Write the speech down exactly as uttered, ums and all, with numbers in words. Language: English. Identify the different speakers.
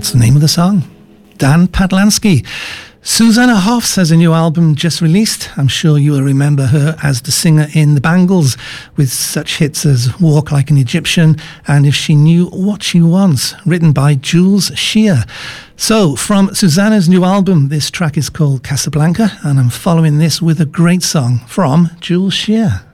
Speaker 1: That's the name of the song. Dan Patlansky. Susanna Hoffs has a new album just released. I'm sure you will remember her as the singer in The Bangles, with such hits as Walk Like an Egyptian and If She Knew What She Wants, written by Jules Shear. So, from Susanna's new album, this track is called Casablanca, and I'm following this with a great song from Jules Shear.